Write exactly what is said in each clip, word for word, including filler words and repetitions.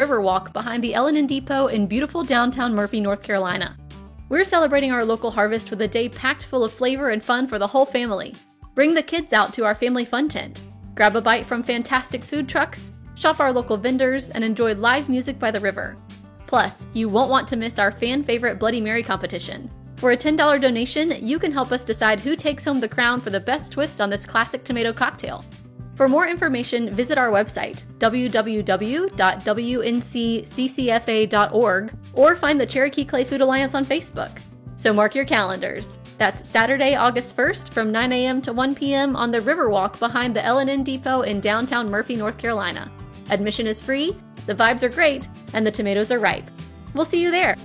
Riverwalk behind the L and N Depot in beautiful downtown Murphy, North Carolina. We're celebrating our local harvest with a day packed full of flavor and fun for the whole family. Bring the kids out to our family fun tent. Grab a bite from fantastic food trucks, shop our local vendors, and enjoy live music by the river. Plus, you won't want to miss our fan-favorite Bloody Mary competition. For a ten dollars donation, you can help us decide who takes home the crown for the best twist on this classic tomato cocktail. For more information, visit our website, w w w dot w n c c c f a dot org, or find the Cherokee Clay Food Alliance on Facebook. So mark your calendars. That's Saturday, August first from nine a.m. to one p.m. on the Riverwalk behind the L and N Depot in downtown Murphy, North Carolina. Admission is free, the vibes are great, and the tomatoes are ripe. We'll see you there.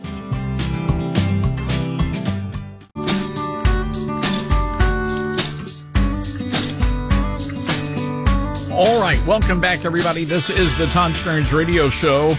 All right, welcome back, everybody. This is the Todd Stearns Radio Show.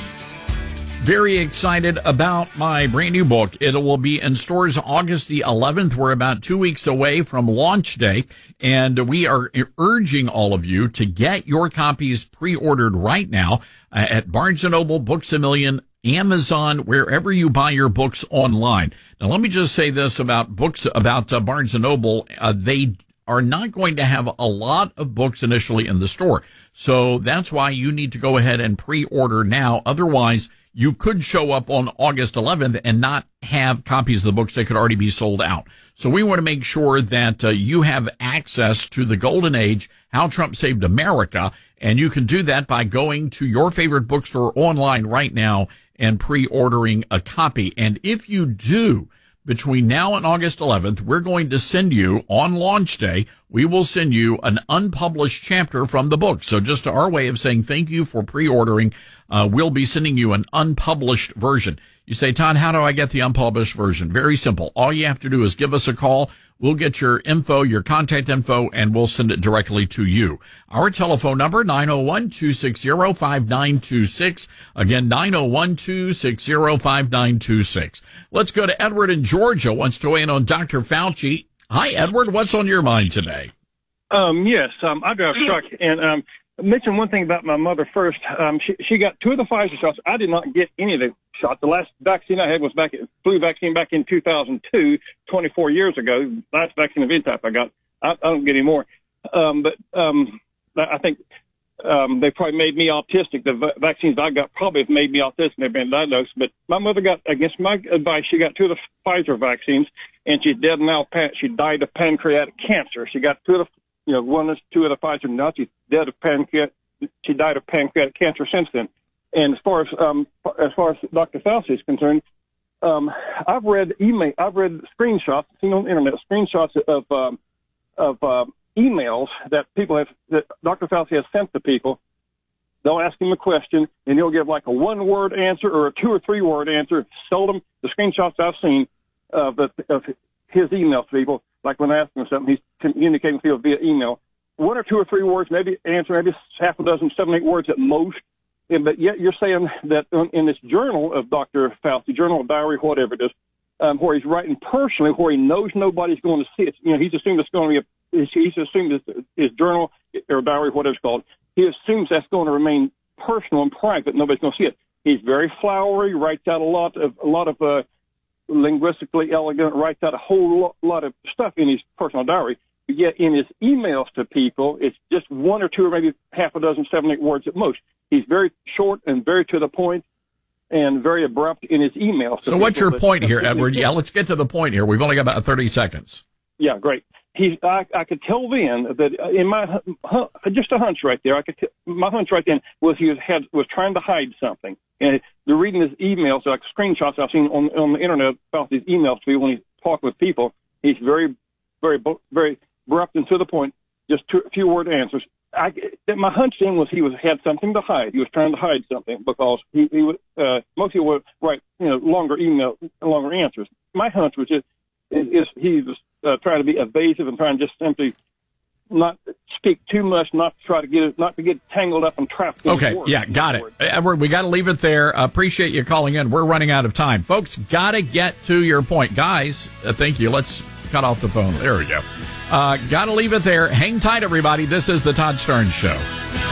Very excited about my brand new book. It will be in stores August the eleventh. We're about two weeks away from launch day, and we are urging all of you to get your copies pre-ordered right now uh, at Barnes and Noble, Books A Million, Amazon, wherever you buy your books online. Now, let me just say this about books, about uh, Barnes and Noble. Uh, they are not going to have a lot of books initially in the store. So that's why you need to go ahead and pre-order now. Otherwise, you could show up on August eleventh and not have copies of the books that could already be sold out. So we want to make sure that uh, you have access to the golden age, How Trump Saved America, and you can do that by going to your favorite bookstore online right now and pre-ordering a copy. And if you do, between now and August eleventh, we're going to send you, on launch day, we will send you an unpublished chapter from the book. So just our way of saying thank you for pre-ordering, uh, we'll be sending you an unpublished version. You say, Todd, how do I get the unpublished version? Very simple. All you have to do is give us a call. We'll get your info, your contact info, and we'll send it directly to you. Our telephone number, nine oh one, two six zero, five nine two six. Again, nine oh one, two six zero, five nine two six. Let's go to Edward in Georgia, wants to weigh in on Doctor Fauci. Hi, Edward. What's on your mind today? Um, yes, um, I drive truck, and um, mention one thing about my mother first. Um, she, she got two of the Pfizer shots. I did not get any of the shots. The last vaccine I had was back at flu vaccine back in two thousand two, twenty-four years ago. Last vaccine of any type I got. I, I don't get any more. Um, but um, I think um, they probably made me autistic. The v- vaccines I got probably have made me autistic. They've been diagnosed. But my mother got, against my advice, she got two of the Pfizer vaccines, and she's dead now. She died of pancreatic cancer. She got two of the You know, one is two of the Pfizer. Now she's dead of pancreatic. She died of pancreatic cancer since then. And as far as um, as far as Doctor Fauci is concerned, um, I've read email, I've read screenshots, seen on the internet, screenshots of um, of uh, emails that people have that Doctor Fauci has sent to people. They'll ask him a question, and he'll give like a one-word answer or a two or three-word answer. Seldom the screenshots I've seen of, the, of his emails to people. Like when I ask him something, he's communicating with people via email. One or two or three words, maybe answer, maybe half a dozen, seven, eight words at most. And, but yet you're saying that in this journal of Doctor Fauci, journal, diary, whatever it is, um, where he's writing personally, where he knows nobody's going to see it. You know, he's assumed it's going to be a, he's assumed his, his journal or diary, whatever it's called. He assumes that's going to remain personal and private. Nobody's going to see it. He's very flowery, writes out a lot of, a lot of, uh, linguistically elegant, writes out a whole lot of stuff in his personal diary. But yet in his emails to people, it's just one or two or maybe half a dozen, seven, eight words at most. He's very short and very to the point and very abrupt in his emails. So what's your but, point here, Edward? Yeah, let's get to the point here. We've only got about thirty seconds. Yeah, great. He, I, I could tell then that in my, just a hunch right there, I could, t- my hunch right then was he was, had, was trying to hide something. And the reading his emails, like screenshots I've seen on, on the internet about these emails to me when he talked with people, he's very, very, very abrupt and to the point, just two, a few word answers. I, my hunch then was he was had something to hide. He was trying to hide something because he, he would, uh, most people would write, you know, longer email, longer answers. My hunch was just, is, is he was uh, trying to be evasive and trying to just simply not speak too much, not to try to get it, not to get tangled up and trapped. Okay, yeah, got it. Edward, we got to leave it there. Uh, appreciate you calling in. We're running out of time. Folks, got to get to your point. Guys, uh, thank you. Let's cut off the phone. There we go. Uh, got to leave it there. Hang tight, everybody. This is the Todd Stearns Show.